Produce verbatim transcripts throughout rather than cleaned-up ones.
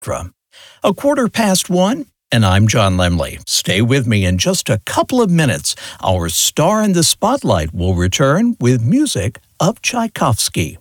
Orchestra. A quarter past one, and I'm John Lemley. Stay with me in just a couple of minutes. Our star in the spotlight will return with music of Tchaikovsky.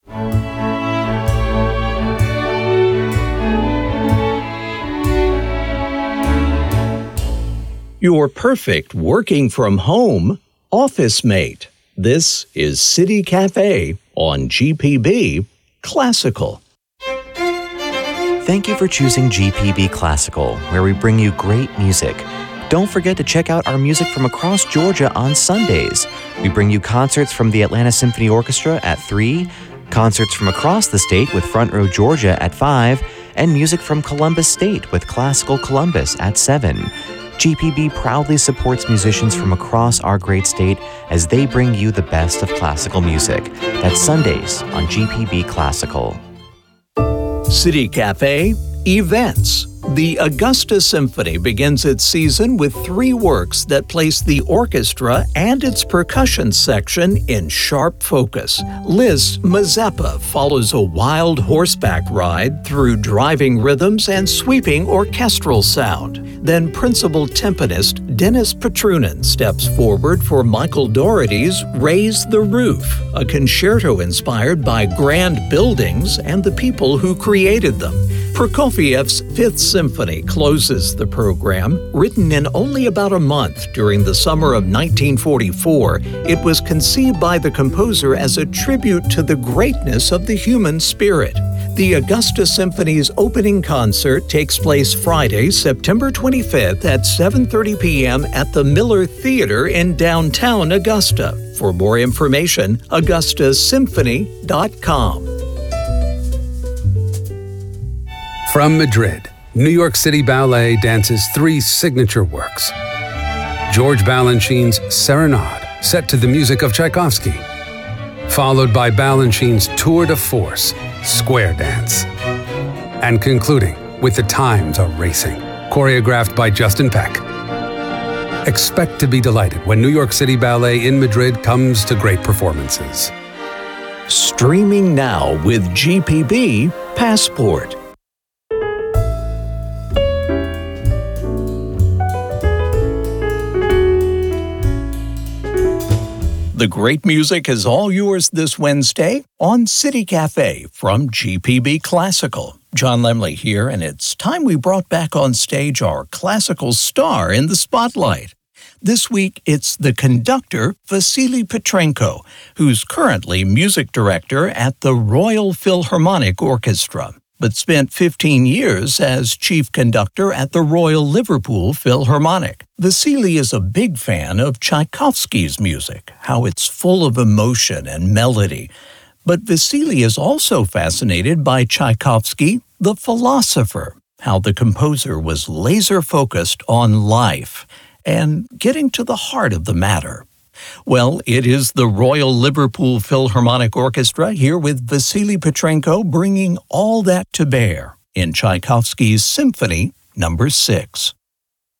Your perfect working from home office mate. This is City Cafe on G P B Classical. Thank you for choosing G P B Classical, where we bring you great music. Don't forget to check out our music from across Georgia on Sundays. We bring you concerts from the Atlanta Symphony Orchestra at three, concerts from across the state with Front Row Georgia at five, and music from Columbus State with Classical Columbus at seven. G P B proudly supports musicians from across our great state as they bring you the best of classical music. That's Sundays on G P B Classical. City Cafe Events. The Augusta Symphony begins its season with three works that place the orchestra and its percussion section in sharp focus. Liszt Mazeppa follows a wild horseback ride through driving rhythms and sweeping orchestral sound. Then principal timpanist Dennis Petrunin steps forward for Michael Dougherty's Raise the Roof, a concerto inspired by grand buildings and the people who created them. Prokofiev's Fifth Symphony closes the program. Written in only about a month during the summer of nineteen forty-four, it was conceived by the composer as a tribute to the greatness of the human spirit. The Augusta Symphony's opening concert takes place Friday, September twenty-fifth at seven thirty p.m. at the Miller Theater in downtown Augusta. For more information, augusta symphony dot com. From Madrid, New York City Ballet dances three signature works. George Balanchine's Serenade, set to the music of Tchaikovsky, followed by Balanchine's tour de force, Square Dance, and concluding with The Times Are Racing, choreographed by Justin Peck. Expect to be delighted when New York City Ballet in Madrid comes to great performances. Streaming now with G P B Passport. The great music is all yours this Wednesday on City Cafe from G P B Classical. John Lemley here, and it's time we brought back on stage our classical star in the spotlight. This week, it's the conductor Vasily Petrenko, who's currently music director at the Royal Philharmonic Orchestra, but spent fifteen years as chief conductor at the Royal Liverpool Philharmonic. Vasily is a big fan of Tchaikovsky's music, how it's full of emotion and melody. But Vasily is also fascinated by Tchaikovsky, the philosopher, how the composer was laser-focused on life and getting to the heart of the matter. Well, it is the Royal Liverpool Philharmonic Orchestra here with Vasily Petrenko bringing all that to bear in Tchaikovsky's Symphony Number six.